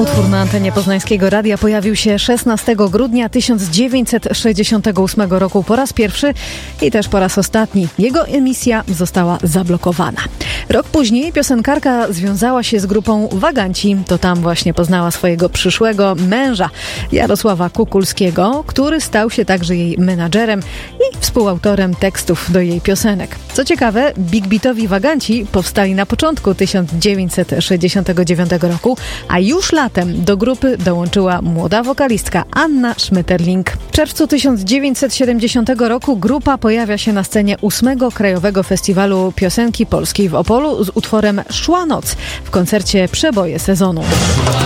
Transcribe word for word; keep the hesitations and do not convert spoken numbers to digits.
Utwór na antenie Poznańskiego Radia pojawił się szesnastego grudnia tysiąc dziewięćset sześćdziesiątego ósmego roku po raz pierwszy i też po raz ostatni. Jego emisja została zablokowana. Rok później piosenkarka związała się z grupą Waganci. To tam właśnie poznała swojego przyszłego męża, Jarosława Kukulskiego, który stał się także jej menadżerem i współautorem tekstów do jej piosenek. Co ciekawe, big beatowi Waganci powstali na początku tysiąc dziewięćset sześćdziesiątego dziewiątego roku, a już latem do grupy dołączyła młoda wokalistka Anna Schmetterling. W czerwcu tysiąc dziewięćset siedemdziesiątego roku grupa pojawia się na scenie ósmego Krajowego Festiwalu Piosenki Polskiej w Opolu z utworem Szła noc w koncercie Przeboje sezonu.